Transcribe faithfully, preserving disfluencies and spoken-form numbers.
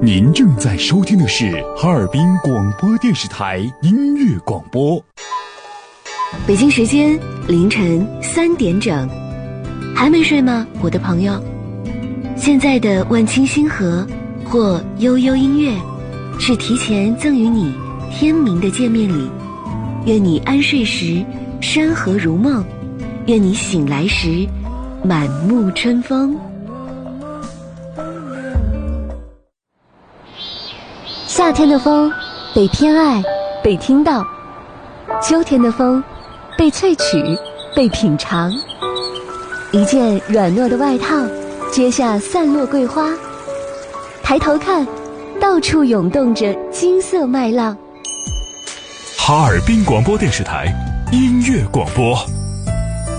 您正在收听的是哈尔滨广播电视台音乐广播。 北京时间凌晨三点整，还没睡吗，我的朋友？现在的万青星河或悠悠音乐，是提前赠予你天明的见面礼。愿你安睡时山河如梦，愿你醒来时满目春风。夏天的风被偏爱，被听到；秋天的风被萃取，被品尝。一件软糯的外套，接下散落桂花。抬头看，到处涌动着金色麦浪。 哈尔滨广播电视台音乐广播。